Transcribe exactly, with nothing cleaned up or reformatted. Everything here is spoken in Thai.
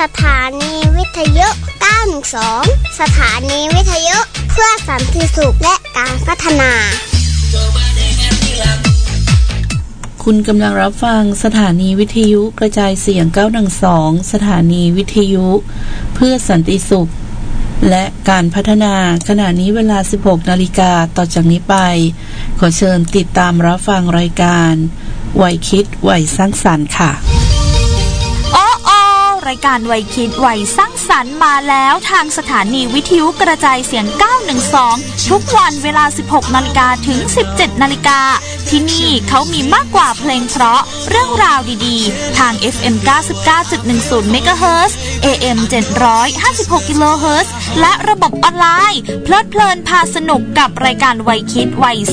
ถานีวิทยุเก้าหนึ่งสองสถานีวิทยุเพื่อสันติสุขและการพัฒนาคุณกำลังรับฟังสถานีวิทยุกระจายเสียงเก้าหนึ่งสองสถานีวิทยุเพื่อสันติสุขและการพัฒนาขณะนี้เวลา สิบหกนาฬิกา นต่อจากนี้ไปขอเชิญติดตามรับฟังรายการวัยคิดวัยสร้างสรรค์ค่ะรายการวัยคิดวัยสร้างสรรค์มาแล้วทางสถานีวิทยุกระจายเสียงเก้าหนึ่งสองทุกวันเวลา สิบหกนาฬิกา นถึง สิบเจ็ดนาฬิกา นที่นี่เขามีมากกว่าเพลงเพราะเรื่องราวดีๆทาง เอฟ เอ็ม เก้าสิบเก้าจุดหนึ่งศูนย์ เมกะเฮิรตซ์ เอ เอ็ม เจ็ดร้อยห้าสิบหก กิโลเฮิรตซ์และระบบออนไลน์เพลิดเพลินพาสนุกกับรายการวัยคิดวัย